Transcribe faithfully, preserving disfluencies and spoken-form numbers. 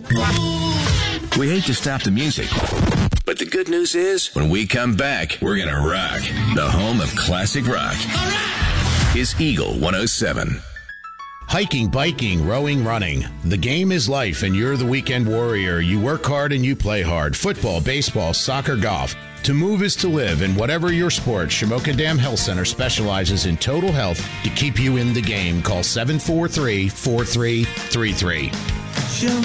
We hate to stop the music, but the good news is, when we come back, we're going to rock. The home of classic rock is Eagle one oh seven. Hiking, biking, rowing, running. The game is life, and you're the weekend warrior. You work hard and you play hard. Football, baseball, soccer, golf. To move is to live, and whatever your sport, Shamokin Dam Health Center specializes in total health to keep you in the game. Call seven four three, four three three three.